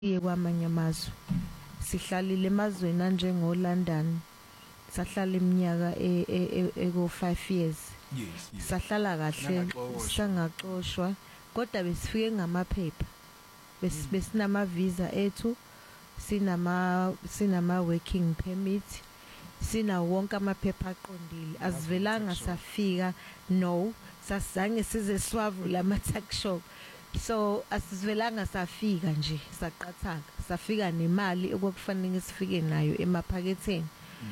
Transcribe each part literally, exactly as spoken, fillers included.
kwamanye amazwe sihlalile emazweni anjengo London sahlala iminyaka eko five years yes, yes. sahlala kahle sangaxoshwa kodwa besifike ngamaphepha bes besinama visa ethu sinama sinama working permit sina wonke amaphepha aqondile asivelanga safika no sasizange size swavula ama tax shop so asivelanga safika nje saqathaka safika nemali okwakufanele sifike nayo emaphaketheni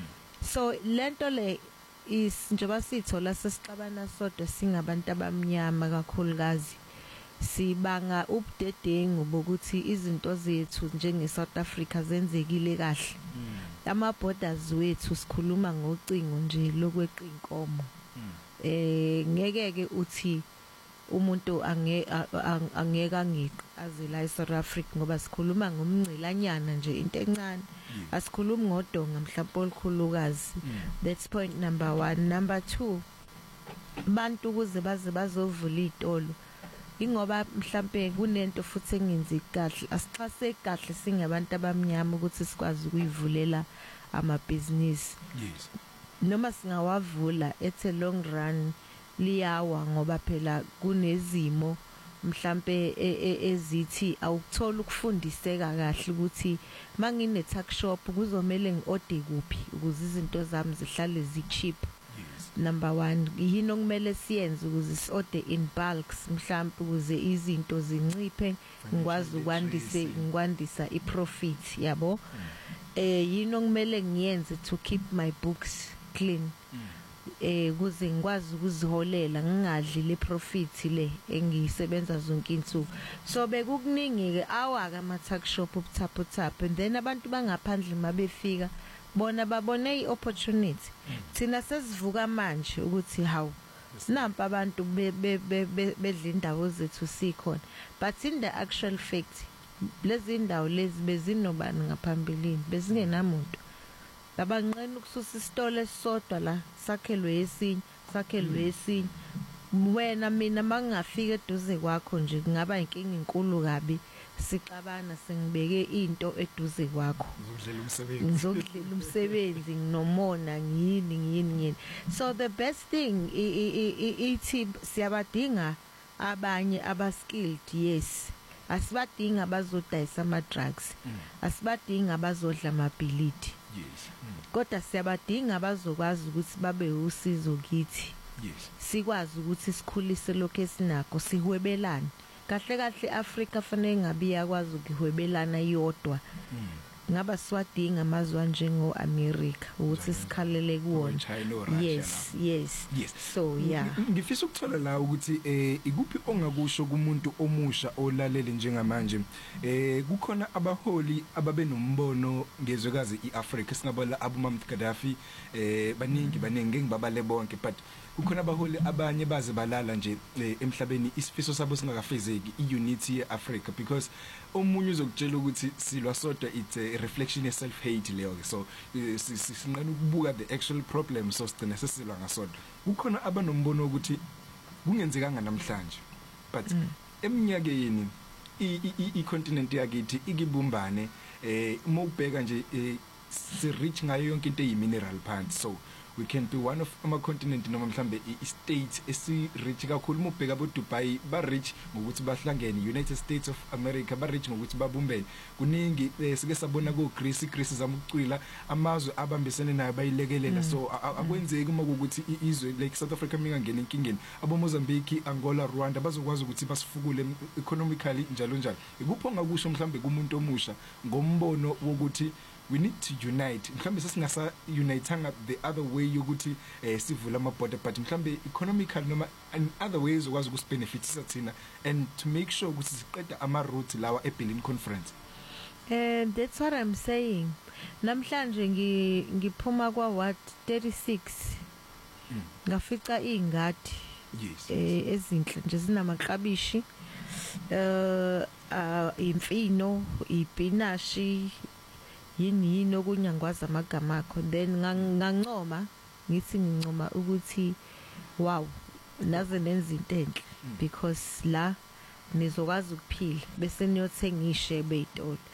so lento le is njoba sithola sesixabana sodwa singabantu abamnyama kakhulukazi sibanga ubudedengu bokuthi izinto zethu njenge South Africa zenzekile kahle ama borders wethu sikhuluma ngocingo nje lokweqa inkomo eh ngeke ke uthi umuntu angeke angeke angiqaze la eSouth Africa ngoba sikhuluma ngomncilanyana nje into encane asikhulumi ngodonga mhlawumbe olukhulukazi that's point number one. Number two, bantu kuze baze bazovula izitolo ingoba mhlawumbe kunento futhi engenzi kahle asixhase kahle singabantu abamnyama ukuthi sikwazi ukuyivulela ama business yes noma singawavula at a long run liyawa ngoba phela kunezimo mhlambe ezithi awukuthola ukufundiseka kahle ukuthi mangine tax shop kuzomela ngiode kuphi ukuze izinto zami zihlale zi cheap. Number one, yini okumele siyenze ukuze siode in bulks mhlambe ukuze izinto zinciphe ngikwazi ukwandise ngikwandisa iprofit yabo eh yini okumele ngiyenze to keep my books clean eh kuze ngikwazi ukuziholela ngingadli le profit le engisebenza zonke insuku so bekukuningi ke awaka ama tax shop ubuthapho thapho and then abantu bangaphandle mabefika bona babone iopportunity thina sesivuka manje ukuthi hawu nampa abantu bedla indawo zethu sikhona but in the actual fact lezi indawo lezi bezinobani ngaphambilini bezingenamuntu labanqena ukususa isitolo esisodwa la sakhelwe esinye sakhelwe esinye wena mina mangafika eduze kwakho nje kungaba inkinga enkulu kabi sixabana sengibeke into eduze kwakho ngizodlela umsebenzi ngizodlela umsebenzi nginomona ngiyini ngiyini ngiyini so the best thing ithi siyabadinga abanye abaskilled yes asibadinga abazodayisa ama drugs asibadinga abazodla amabhilidi yes kodwa siyabadinga abazokwazi ukuthi babe usizo kithi yes sikwazi ukuthi sikhulise lokho esinakho sihwebelane kahle kahle Africa fanele ngabe yakwazi ukuhwebelana yodwa ngaba siwadinga amazwe njengo America ukuthi sikhalele kuwona yes yes yes so yeah ngifisa ukuthola la ukuthi eh ikuphi ongakusho kumuntu omusha olalele njengamanje eh kukhona abaholi ababe nombono ngezwekazi iAfrica singabala Abu Muammar Gaddafi eh baningi baningi ngibabale bonke but kukhona abaholi abanye baze balala nje emhlabeni isifiso sabo singakafezeki iunity yeAfrica because omunye uzokutshela ukuthi silwa sodwa it's a reflection of self hate leyo so sinqena ukubuka the actual problem so sigcina sesilwa ngasodwa kukhona abanombono ukuthi kungenzekanga namhlanje but eminyakeni icontinent yakithi ikibumbane eh uma ubheka nje si reach ngayo yonke into eyimineral phansi so we can be one of ama continent noma mhlambe i-state esi rich kakhulu mubheka bo Dubai ba rich ngokuthi bahlangene United States of America ba rich ngokuthi babumbene kuningi sike sabona ko Greece Greece zama ukucwila amazwe abambisene nayo bayilekelela so akwenzeki uma ukuthi izwe like South Africa mingangena inkingeni abo Mozambique Angola Rwanda bazokwazi ukuthi basifukule economically njalo njalo ikupho ngakusho mhlambe kumuntu omusha ngombono wokuthi we need to unite mhlambe sesingasa unitanga the other way yokuthi eh, sivula ama border but mhlambe economical noma in other ways okwazi ukubenefitisa thina and to make sure ukuthi siqeda ama route lawa e Berlin conference. And that's what I'm saying namhlanje ngiphuma kwa what thirty-six ngafica ingadi yes eh ezinhle nje zinamaklabishi eh imfino ipinashi yini yini okunyangwaza amagama akho then ngancoma ngithi ngincoma ukuthi wow naze nenza into enhle because la nizokwazi ukuphila bese niyothenga ishebe ezitolo